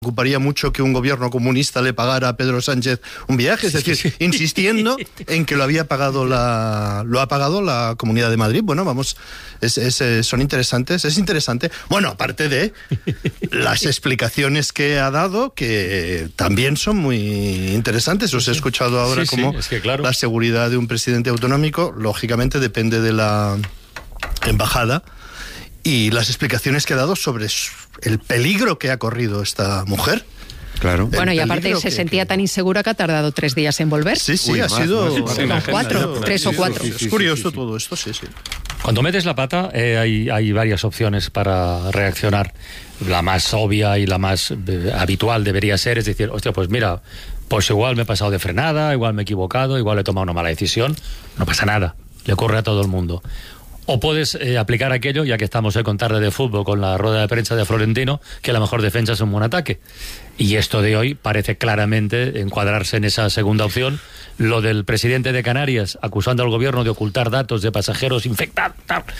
Preocuparía mucho que un gobierno comunista le pagara a Pedro Sánchez un viaje, es decir, insistiendo en que lo ha pagado la Comunidad de Madrid. Bueno, vamos, son interesantes, es interesante. Bueno, aparte de las explicaciones que ha dado, que también son muy interesantes. Os he escuchado ahora como es que, claro, la seguridad de un presidente autonómico, lógicamente depende de la embajada. Y las explicaciones que ha dado sobre el peligro que ha corrido esta mujer. Claro. Bueno, y aparte se sentía tan insegura que ha tardado 3 días en volver. Sí, ha sido... No, 3 o 4. Es curioso todo esto, sí. Cuando metes la pata, hay varias opciones para reaccionar. La más obvia y la más habitual debería ser, es decir, hostia, pues mira, pues igual me he pasado de frenada, igual me he equivocado, igual he tomado una mala decisión. No pasa nada, le ocurre a todo el mundo. O puedes aplicar aquello, ya que estamos con tarde de fútbol, con la rueda de prensa de Florentino, que la mejor defensa es un buen ataque. Y esto de hoy parece claramente encuadrarse en esa segunda opción. Lo del presidente de Canarias acusando al gobierno de ocultar datos de pasajeros infectados.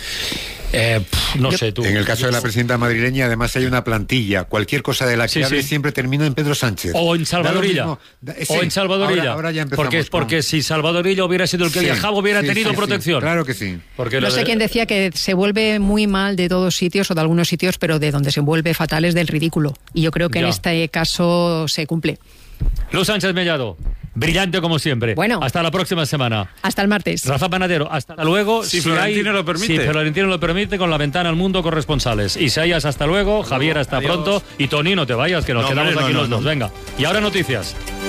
No sé tú. En el caso de la presidenta madrileña, además hay una plantilla. Cualquier cosa de la que hable siempre termina en Pedro Sánchez. O en Salvadorilla. Ahora ya empezamos. Porque si Salvadorilla hubiera sido el que viajaba, hubiera tenido protección. Claro que sí. Porque no sé quién decía que se vuelve muy mal de todos sitios o de algunos sitios, pero de donde se vuelve fatal es del ridículo. Y yo creo que en este caso se cumple. Luz Sánchez Mellado, brillante como siempre. Bueno. Hasta la próxima semana. Hasta el martes. Rafa Panadero, hasta luego. Si Florentino lo permite. Si Florentino lo permite, con la ventana al mundo corresponsales. Isaías, hasta luego. Javier, hasta pronto. Y Toni, no te vayas, que nos quedamos aquí los dos. Venga. Y ahora noticias.